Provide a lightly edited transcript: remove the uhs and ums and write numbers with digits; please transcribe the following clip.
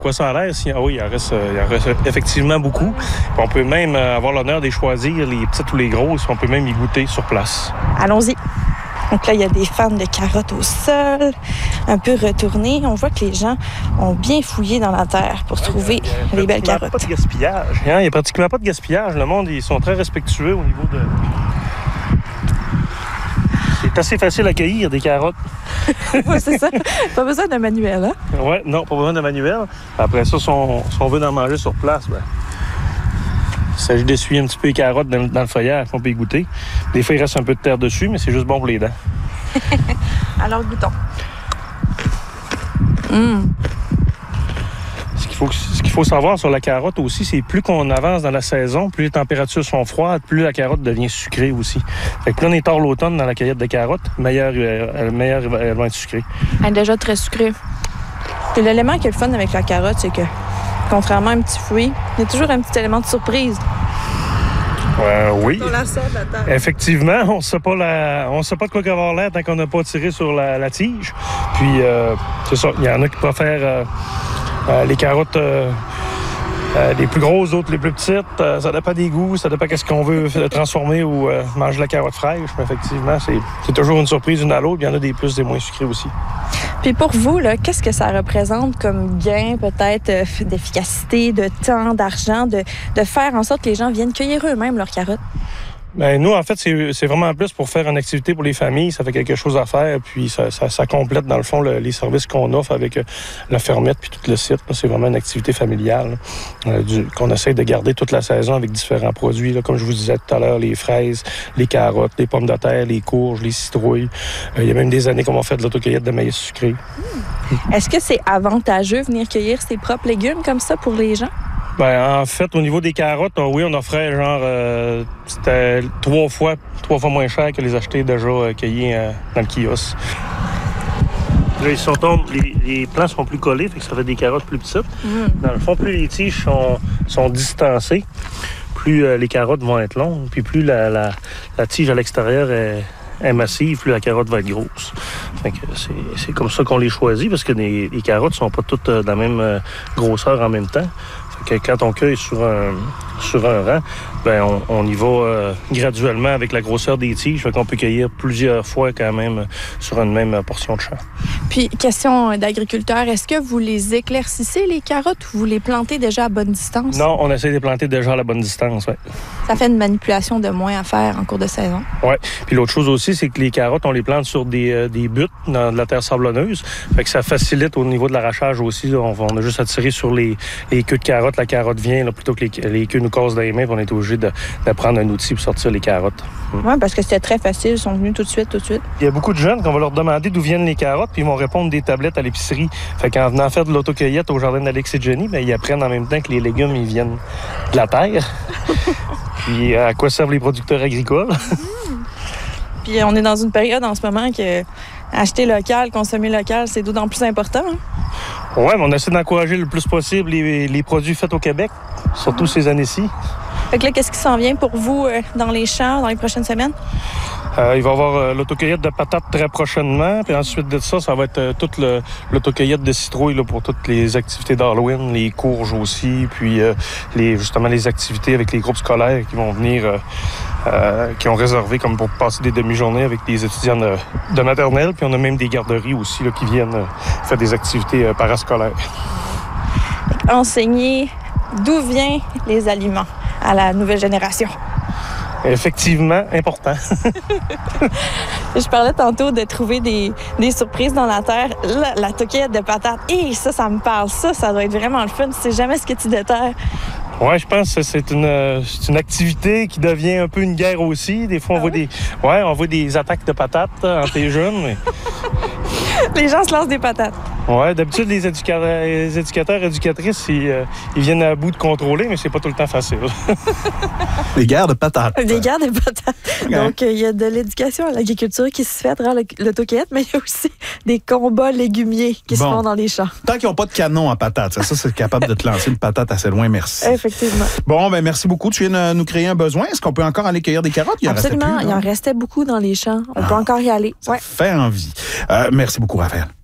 Quoi ça a l'air? Oui, il en reste effectivement beaucoup. Puis on peut même avoir l'honneur de les choisir, les petites ou les grosses. On peut même y goûter sur place. Allons-y. Donc là, il y a des fans de carottes au sol, un peu retournées. On voit que les gens ont bien fouillé dans la terre pour trouver les belles carottes. Il n'y a pas de gaspillage. Il n'y a pratiquement pas de gaspillage. Le monde, ils sont très respectueux au niveau de... C'est assez facile à cueillir, des carottes. Oui, c'est ça. Pas besoin d'un manuel, hein? Oui, non, pas besoin de manuel. Après ça, si on veut en manger sur place, il s'agit d'essuyer un petit peu les carottes dans le feuillage, on peut y goûter. Des fois, il reste un peu de terre dessus, mais c'est juste bon pour les dents. Alors, goûtons. Ce qu'il faut savoir sur la carotte aussi, c'est plus qu'on avance dans la saison, plus les températures sont froides, plus la carotte devient sucrée aussi. Fait que plus on est tard l'automne dans la cueillette de carottes, meilleure elles vont être sucrées. Elle est déjà très sucrée. Puis l'élément qui est le fun avec la carotte, c'est que, contrairement à un petit fruit, il y a toujours un petit élément de surprise. Oui. On la sort de la table. Effectivement, on ne sait pas de quoi avoir l'air tant qu'on n'a pas tiré sur la tige. Puis, c'est ça, il y en a qui préfèrent les carottes les plus grosses, d'autres les plus petites. Ça dépend des goûts, ça dépend qu'est-ce qu'on veut transformer ou manger la carotte fraîche. Mais effectivement, c'est toujours une surprise une à l'autre. Il y en a des plus, des moins sucrés aussi. Puis pour vous, là, qu'est-ce que ça représente comme gain, peut-être, d'efficacité, de temps, d'argent, de faire en sorte que les gens viennent cueillir eux-mêmes leurs carottes? Bien, nous, en fait, c'est vraiment plus pour faire une activité pour les familles. Ça fait quelque chose à faire, puis ça complète, dans le fond, les services qu'on offre avec la fermette puis tout le site. C'est vraiment une activité familiale qu'on essaie de garder toute la saison avec différents produits. Là, comme je vous disais tout à l'heure, les fraises, les carottes, les pommes de terre, les courges, les citrouilles. Il y a même des années qu'on va faire de l'autocueillette de maïs sucré. Est-ce que c'est avantageux venir cueillir ses propres légumes comme ça pour les gens? Bien, en fait, au niveau des carottes, oui, on offrait c'était 3 fois moins cher que les acheter déjà cueillis dans le kiosque. Là, les plants sont plus collés, fait que ça fait des carottes plus petites. Dans le fond, plus les tiges sont distancées, plus les carottes vont être longues, puis plus la tige à l'extérieur est massive, plus la carotte va être grosse. Fait que c'est comme ça qu'on les choisit, parce que les carottes sont pas toutes de la même grosseur en même temps. Fait que quand on cueille sur un rang, ben on y va graduellement avec la grosseur des tiges, fait qu'on peut cueillir plusieurs fois quand même sur une même portion de champ. Puis, question d'agriculteur, est-ce que vous les éclaircissez, les carottes, ou vous les plantez déjà à bonne distance? Non, on essaie de les planter déjà à la bonne distance, oui. Ça fait une manipulation de moins à faire en cours de saison. Oui. Puis l'autre chose aussi, c'est que les carottes, on les plante sur des buttes dans de la terre sablonneuse. Fait que ça facilite au niveau de l'arrachage aussi. Là. On a juste à tirer sur les queues de carottes. La carotte vient, là, plutôt que les queues nous cassent dans les mains. Puis on est obligé de prendre un outil pour sortir les carottes. Oui, parce que c'était très facile. Ils sont venus tout de suite. Il y a beaucoup de jeunes qu'on va leur demander d'où viennent les carottes, puis ils vont répondre des tablettes à l'épicerie. Fait qu'en venant faire de l'autocueillette au jardin d'Alex et Jenny, bien, ils apprennent en même temps que les légumes, ils viennent de la terre. Puis à quoi servent les producteurs agricoles. Puis on est dans une période en ce moment que acheter local, consommer local, c'est d'autant plus important. Hein? Oui, mais on essaie d'encourager le plus possible les produits faits au Québec, surtout ces années-ci. Fait que là, qu'est-ce qui s'en vient pour vous dans les champs dans les prochaines semaines? Il va y avoir l'autocueillette de patates très prochainement. Puis ensuite de ça, ça va être toute l'autocueillette de citrouilles là, pour toutes les activités d'Halloween, les courges aussi, puis justement les activités avec les groupes scolaires qui vont venir, qui ont réservé comme pour passer des demi-journées avec des étudiants de maternelle. Puis on a même des garderies aussi là, qui viennent faire des activités parascolaires. Enseigner d'où viennent les aliments à la nouvelle génération. Effectivement, important. Je parlais tantôt de trouver des surprises dans la terre. La toquette de patates, ça me parle. Ça doit être vraiment le fun. Tu sais jamais ce que tu déterres. Oui, je pense que c'est une activité qui devient un peu une guerre aussi. Des fois, on voit des attaques de patates entre les jeunes. Mais... Les gens se lancent des patates. Oui, d'habitude, les éducateurs, éducatrices, ils viennent à bout de contrôler, mais c'est pas tout le temps facile. Des guerres de patates. Des guerres de patates. Okay. Donc, il y a de l'éducation à l'agriculture qui se fait à travers l'autocueillette, mais il y a aussi des combats légumiers qui se font dans les champs. Tant qu'ils n'ont pas de canon à patates, ça c'est capable de te lancer une patate assez loin, merci. Effectivement. Bon, ben merci beaucoup. Tu viens de nous créer un besoin. Est-ce qu'on peut encore aller cueillir des carottes? Absolument. Il en restait beaucoup dans les champs. On peut encore y aller. Ça fait envie. Merci beaucoup, Raphaël.